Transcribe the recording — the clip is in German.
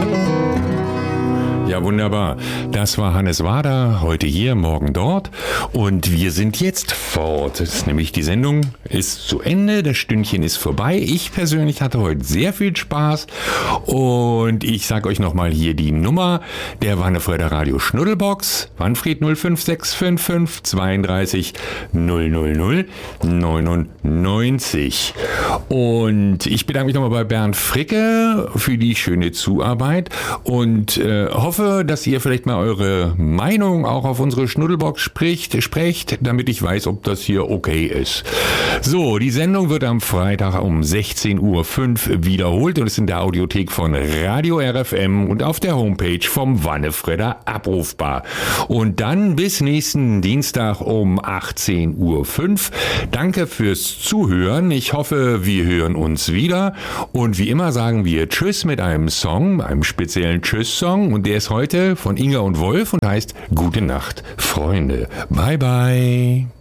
Ja, wunderbar. Das war Hannes Wader, heute hier, morgen dort. Und wir sind jetzt fort. Das ist nämlich die Sendung ist zu Ende, das Stündchen ist vorbei. Ich persönlich hatte heute sehr viel Spaß. Und ich sage euch nochmal hier die Nummer der Wannefreder Radio Schnuddelbox. Wanfried 05655 32 000 99. Und ich bedanke mich nochmal bei Bernd Fricke für die schöne Zuarbeit und hoffe, dass ihr vielleicht mal eure Meinung auch auf unsere Schnuddelbox sprecht, damit ich weiß, ob das hier okay ist. So, die Sendung wird am Freitag um 16:05 Uhr wiederholt und ist in der Audiothek von Radio RFM und auf der Homepage vom Wannefreder abrufbar. Und dann bis nächsten Dienstag um 18:05 Uhr. Danke fürs Zuhören. Ich hoffe, wir hören uns wieder. Und wie immer sagen wir Tschüss mit einem Song, einem speziellen Tschüss-Song. Und der ist heute von Inga und Wolf und heißt Gute Nacht, Freunde. Bye, bye.